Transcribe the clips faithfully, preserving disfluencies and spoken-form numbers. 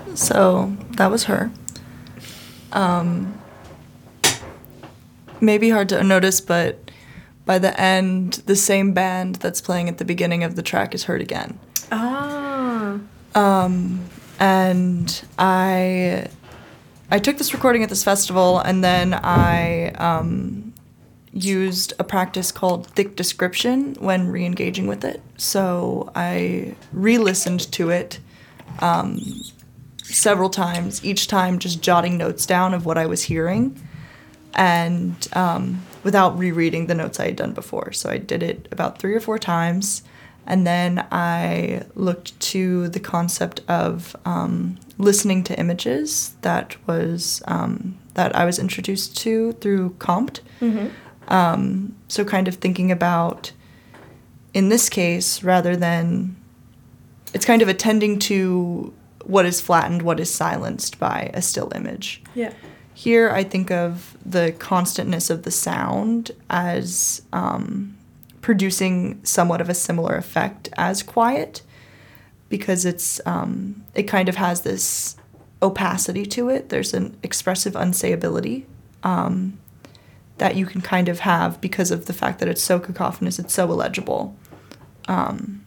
So that was her. Um, maybe hard to notice, but by the end, the same band that's playing at the beginning of the track is heard again. Ah. Um, and I I took this recording at this festival, and then I um, used a practice called thick description when re-engaging with it. So I re-listened to it um, several times, each time just jotting notes down of what I was hearing, and um, without rereading the notes I had done before. So I did it about three or four times, and then I looked to the concept of um, listening to images that was um, that I was introduced to through Compt. Mm-hmm. Um, so kind of thinking about, in this case, rather than, it's kind of attending to what is flattened, what is silenced by a still image. Yeah. Here I think of the constantness of the sound as um, producing somewhat of a similar effect as quiet, because it's um, it kind of has this opacity to it. There's an expressive unsayability um, that you can kind of have because of the fact that it's so cacophonous, it's so illegible. Um,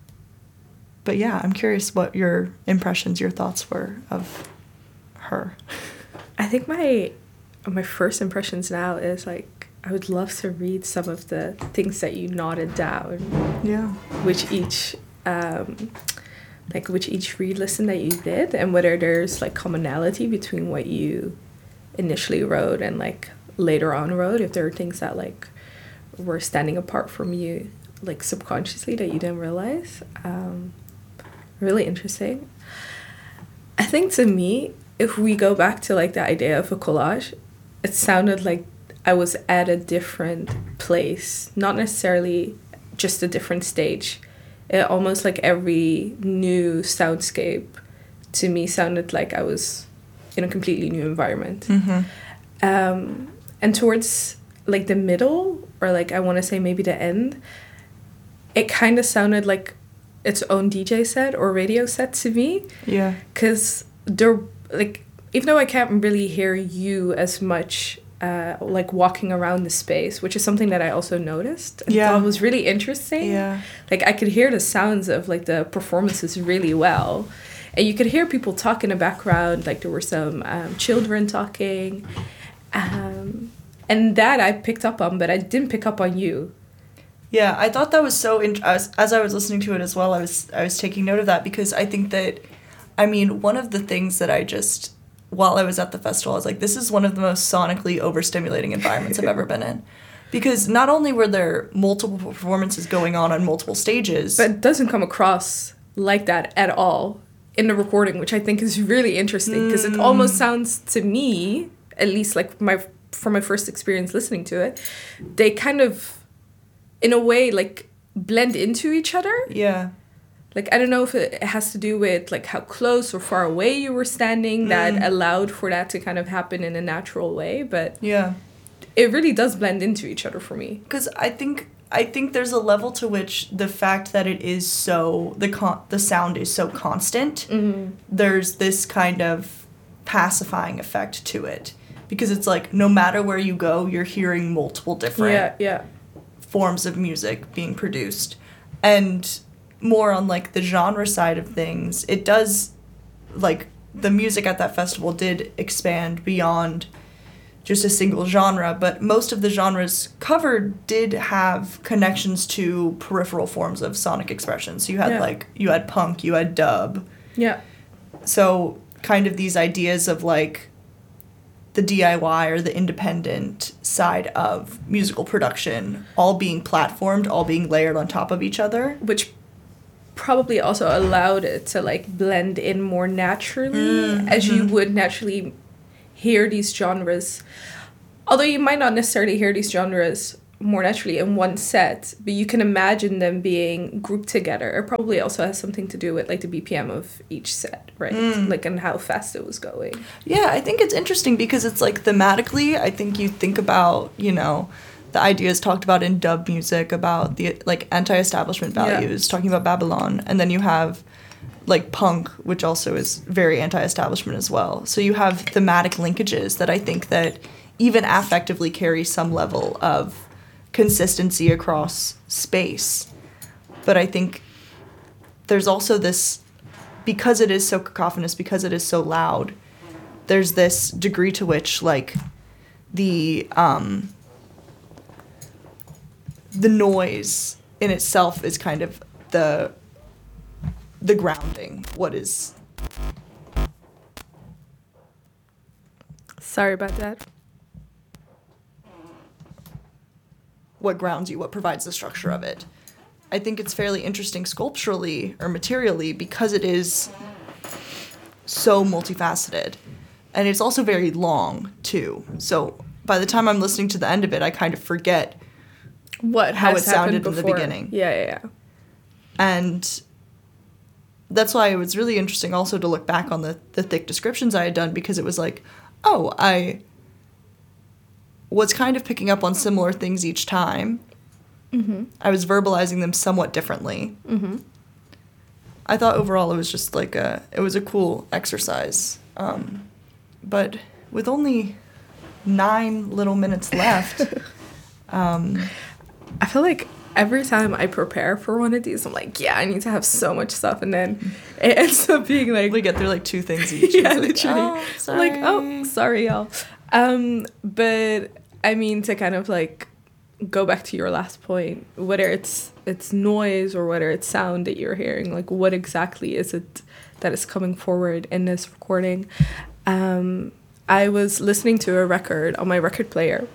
but yeah, I'm curious what your impressions, your thoughts were of her. I think my my first impressions now is like, I would love to read some of the things that you noted down. Yeah. Which each, um, like which each re-listen that you did, and whether there's like commonality between what you initially wrote and like later on wrote, if there are things that like were standing apart from you, like subconsciously, that you didn't realize. Um, really interesting. I think to me, if we go back to like the idea of a collage, it sounded like I was at a different place, not necessarily just a different stage. It almost like every new soundscape to me sounded like I was in a completely new environment. Mm-hmm. Um, and towards like the middle, or like I want to say maybe the end, it kind of sounded like its own D J set or radio set to me. Yeah. Because there, like, even though I can't really hear you as much, uh, like walking around the space, which is something that I also noticed. And Yeah. thought was really interesting. Yeah. Like, I could hear the sounds of like the performances really well. And you could hear people talk in the background, like there were some um, children talking. Um, and that I picked up on, but I didn't pick up on you. Yeah, I thought that was so int- as as I was listening to it as well, I was I was taking note of that, because I think that, I mean, one of the things that I just, while I was at the festival, I was like, this is one of the most sonically overstimulating environments I've ever been in. Because not only were there multiple performances going on on multiple stages, But it doesn't come across like that at all in the recording, which I think is really interesting, because it almost sounds to me, at least like my from my first experience listening to it, they kind of, in a way, like blend into each other. yeah, Like, I don't know if it has to do with like how close or far away you were standing that allowed for that to kind of happen in a natural way, but yeah. it really does blend into each other for me. Because I think I think there's a level to which the fact that it is so, the con- the sound is so constant, Mm-hmm. there's this kind of pacifying effect to it. Because it's like, no matter where you go, you're hearing multiple different Yeah, yeah. forms of music being produced. And more on like the genre side of things, it does, like, the music at that festival did expand beyond just a single genre, but most of the genres covered did have connections to peripheral forms of sonic expression. So you had Yeah. like, you had punk, you had dub. Yeah. So kind of these ideas of like the D I Y or the independent side of musical production all being platformed, all being layered on top of each other. Which probably also allowed it to like blend in more naturally, Mm-hmm. as you would naturally hear these genres. Although you might not necessarily hear these genres more naturally in one set, but you can imagine them being grouped together. It probably also has something to do with like the B P M of each set, right? Mm. Like, and how fast it was going. Yeah, I think it's interesting because it's like thematically, I think you think about, you know, the ideas talked about in dub music about the like anti-establishment values, Yeah. talking about Babylon, and then you have like punk, which also is very anti-establishment as well. So you have thematic linkages that I think that even affectively carry some level of consistency across space. But I think there's also this, because it is so cacophonous, because it is so loud, there's this degree to which, like, the um, the noise in itself is kind of the the grounding. What is... Sorry about that. What grounds you, what provides the structure of it. I think it's fairly interesting sculpturally or materially because it is so multifaceted. And it's also very long, too. So by the time I'm listening to the end of it, I kind of forget what how it has sounded happened in the before. beginning. Yeah, yeah, yeah. And that's why it was really interesting also to look back on the, the thick descriptions I had done, because it was like, oh, I was kind of picking up on similar things each time. Mm-hmm. I was verbalizing them somewhat differently. Mm-hmm. I thought overall it was just like a, it was a cool exercise. Um, but with only nine little minutes left, um, I feel like every time I prepare for one of these, I'm like, yeah, I need to have so much stuff, and then it ends up being like we get through like two things each. yeah, It's like, literally. oh, sorry. Like, oh, sorry, y'all. Um, but I mean, to kind of like go back to your last point, whether it's it's noise or whether it's sound that you're hearing, like what exactly is it that is coming forward in this recording? Um, I was listening to a record on my record player,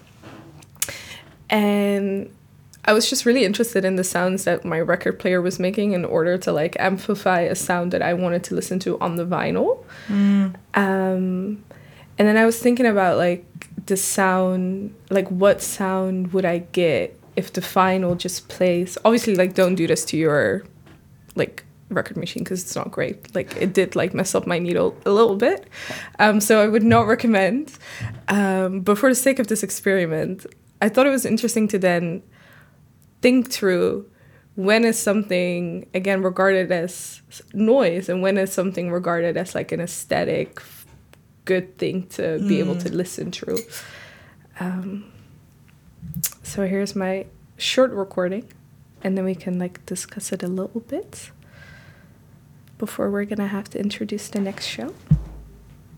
and I was just really interested in the sounds that my record player was making in order to like amplify a sound that I wanted to listen to on the vinyl. Mm. Um, and then I was thinking about like the sound, like what sound would I get if the vinyl just plays? Obviously, like don't do this to your like record machine because it's not great. Like it did like mess up my needle a little bit. Um, so I would not recommend. Um, but for the sake of this experiment, I thought it was interesting to then think through when is something, again, regarded as noise and when is something regarded as like an aesthetic good thing to be mm. able to listen through. Um, so here's my short recording, and then we can like discuss it a little bit before we're gonna have to introduce the next show.